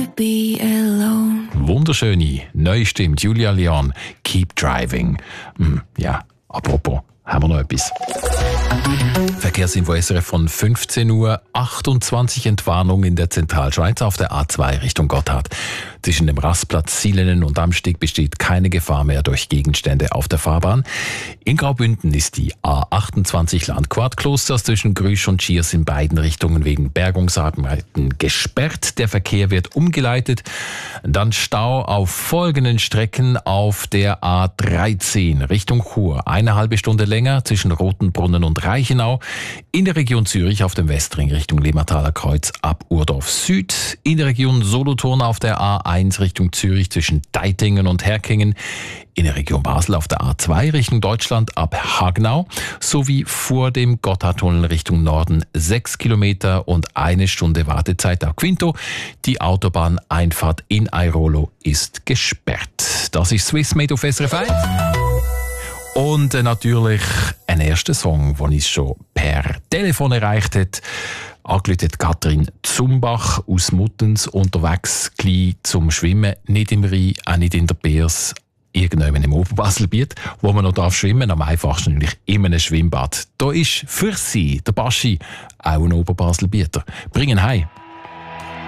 to be alone. Wunderschöne, neue Stimme, Julia Leon, Keep Driving. Ja, apropos, haben wir noch etwas? Verkehrsinfo SRF von 15 Uhr, 28 Entwarnung in der Zentralschweiz auf der A2 Richtung Gotthard. Zwischen dem Rastplatz Silenen und Amsteg besteht keine Gefahr mehr durch Gegenstände auf der Fahrbahn. In Graubünden ist die A28 Landquart-Klosters zwischen Grüsch und Schiers in beiden Richtungen wegen Bergungsarbeiten gesperrt. Der Verkehr wird umgeleitet. Dann Stau auf folgenden Strecken auf der A13 Richtung Chur. 1,5 Stunde länger zwischen Rotenbrunnen und Reichenau. In der Region Zürich auf dem Westring Richtung Limmertaler Kreuz ab Urdorf Süd. In der Region Solothurn auf der A1 Richtung Zürich zwischen Deitingen und Herkingen. In der Region Basel auf der A2 Richtung Deutschland ab Hagnau. Sowie vor dem Gotthardtunnel Richtung Norden 6 Kilometer und 1 Stunde Wartezeit auf Quinto. Die Autobahneinfahrt in Airolo ist gesperrt. Das ist Swiss Made auf SRF 1. Und natürlich ein erster Song, den uns schon per Telefon erreicht hat. Angerufen hat Katrin Zumbach aus Muttens, unterwegs gleich zum Schwimmen, nicht im Rhein, auch nicht in der Beers, irgendwann im Oberbaselbiet, wo man noch schwimmen darf. Am einfachsten natürlich in einem Schwimmbad. Da ist für sie, der Baschi, auch ein Oberbaselbieter. Bringen heim.